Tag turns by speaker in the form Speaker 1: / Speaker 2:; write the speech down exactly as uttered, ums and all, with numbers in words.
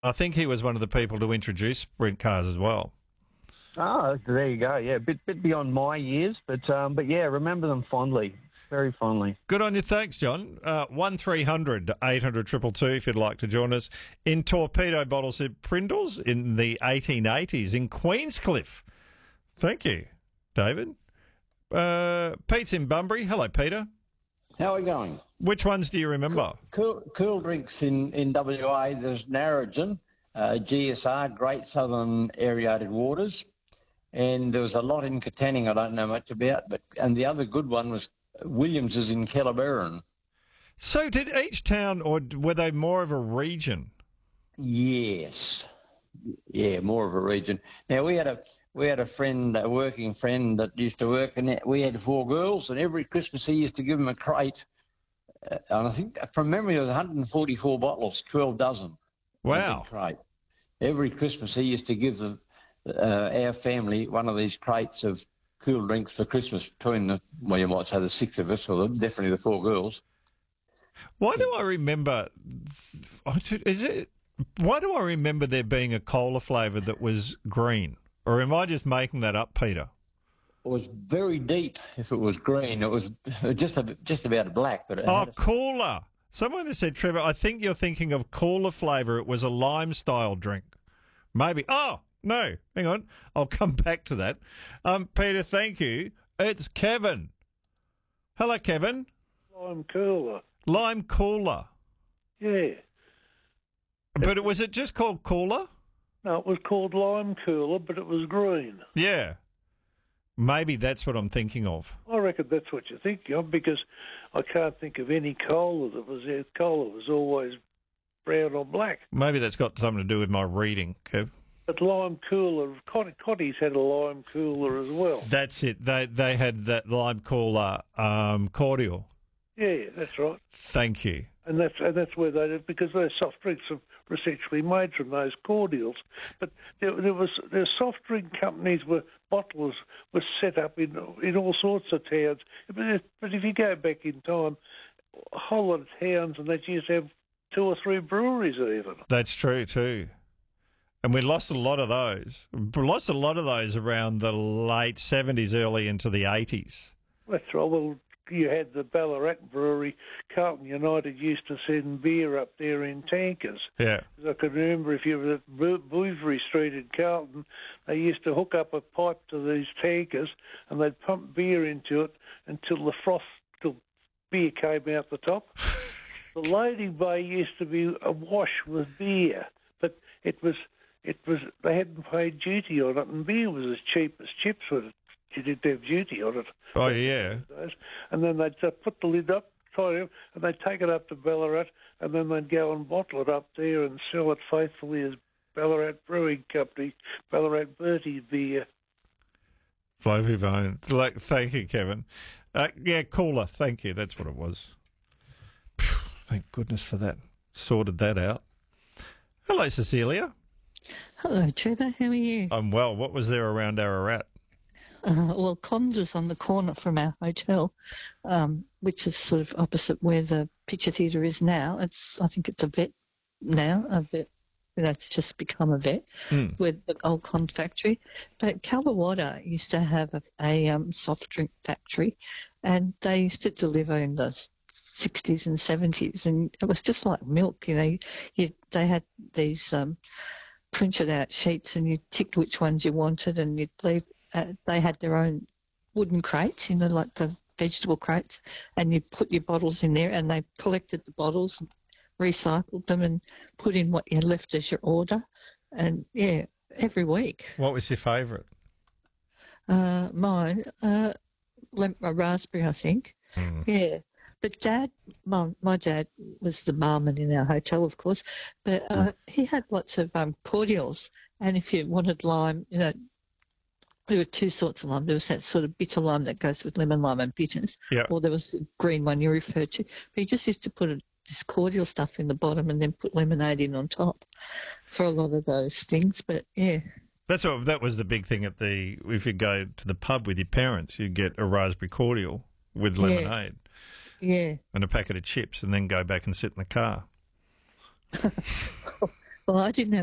Speaker 1: I think he was one of the people to introduce sprint cars as well.
Speaker 2: Ah, there you go. Yeah, a bit, bit beyond my years, but um, but yeah, remember them fondly, very fondly.
Speaker 1: Good on you. Thanks, John. Uh, one three hundred eight hundred two two two if you'd like to join us. In torpedo bottles at Prindles in the eighteen eighties in Queenscliff. Thank you, David. Uh, Pete's in Bunbury. Hello, Peter.
Speaker 3: How are we going?
Speaker 1: Which ones do you remember?
Speaker 3: Cool, cool drinks in, in W A, there's Narrogin, uh, G S R, Great Southern Aerated Waters, and there was a lot in Katanning I don't know much about, but and the other good one was Williams's in Kellerberrin.
Speaker 1: So did each town, or were they more of a region?
Speaker 3: Yes. Yeah, more of a region. Now, we had a we had a friend, a working friend that used to work, and we had four girls, and every Christmas he used to give them a crate. Uh, and I think, from memory, there was one hundred forty-four bottles, twelve dozen.
Speaker 1: Wow.
Speaker 3: Crate. Every Christmas he used to give the, uh, our family one of these crates of cool drinks for Christmas between, the, well, you might say the six of us, or the, definitely the four girls.
Speaker 1: Why do I remember... Is it... Why do I remember there being a cola flavour that was green? Or am I just making that up, Peter?
Speaker 3: It was very deep if it was green. It was just a, just about black. But it
Speaker 1: Oh,
Speaker 3: had a...
Speaker 1: cooler. Someone has said, Trevor, I think you're thinking of cooler flavour. It was a lime-style drink. Maybe. Oh, no. Hang on. I'll come back to that. Um, Peter, thank you. It's Kevin. Hello, Kevin.
Speaker 4: Lime cooler.
Speaker 1: Lime cooler.
Speaker 4: Yeah.
Speaker 1: But it, was it just called cooler?
Speaker 4: No, it was called lime cooler, but it was green.
Speaker 1: Yeah. Maybe that's what I'm thinking of.
Speaker 4: I reckon that's what you're thinking of, because I can't think of any cola that was there. Cola was always brown or black.
Speaker 1: Maybe that's got something to do with my reading, Kev.
Speaker 4: But lime cooler, Cot- Cotty's had a lime cooler as well.
Speaker 1: That's it. They they had that lime cooler um, cordial.
Speaker 4: Yeah, that's right.
Speaker 1: Thank you.
Speaker 4: And that's and that's where they did, because those soft drinks are essentially made from those cordials. But there, there was there soft drink companies where bottlers were set up in in all sorts of towns. But if, but if you go back in time, a whole lot of towns, and they used to have two or three breweries even.
Speaker 1: That's true too. And we lost a lot of those. We lost a lot of those around the late seventies, early into the eighties.
Speaker 4: That's right. Well, you had the Ballarat Brewery. Carlton United used to send beer up there in tankers.
Speaker 1: Yeah.
Speaker 4: I can remember if you were at Bouverie Street in Carlton, they used to hook up a pipe to these tankers and they'd pump beer into it until the froth, till beer came out the top. The loading bay used to be awash with beer, but it was it was they hadn't paid duty on it, and beer was as cheap as chips with it. You didn't have duty on it.
Speaker 1: Oh, yeah.
Speaker 4: And then they'd uh, put the lid up, tie it, and they'd take it up to Ballarat, and then they'd go and bottle it up there and sell it faithfully as Ballarat Brewing Company, Ballarat Bertie beer.
Speaker 1: Flavy Bone. Thank you, Kevin. Uh, yeah, cooler. Thank you. That's what it was. Phew, thank goodness for that. Sorted that out. Hello, Cecilia.
Speaker 5: Hello, Trevor. How are you?
Speaker 1: I'm well. What was there around Ararat?
Speaker 5: Uh, well, Cons was on the corner from our hotel, um, which is sort of opposite where the picture theatre is now. It's, I think it's a vet now, a vet. You know, it's just become a vet
Speaker 1: mm.
Speaker 5: with the old Cons factory. But Kawarwater used to have a, a um, soft drink factory, and they used to deliver in the sixties and seventies, and it was just like milk. You know, you, they had these um, printed out sheets, and you ticked which ones you wanted, and you'd leave. Uh, they had their own wooden crates, you know, like the vegetable crates, and you put your bottles in there, and they collected the bottles, recycled them, and put in what you left as your order. And, yeah, every week.
Speaker 1: What was your favourite?
Speaker 5: Uh, mine, uh, a raspberry, I think.
Speaker 1: Mm.
Speaker 5: Yeah. But Dad, my, my dad was the barman in our hotel, of course, but uh, mm. he had lots of um, cordials, and if you wanted lime, you know, there were two sorts of lime. There was that sort of bitter lime that goes with lemon lime and bitters,
Speaker 1: yeah.
Speaker 5: or there was the green one you referred to. But he just used to put a, this cordial stuff in the bottom and then put lemonade in on top for a lot of those things. But, yeah.
Speaker 1: That's what, that was the big thing at the, if you go to the pub with your parents, you'd get a raspberry cordial with lemonade.
Speaker 5: Yeah.
Speaker 1: And a packet of chips, and then go back and sit in the car.
Speaker 5: Well, Well, I didn't have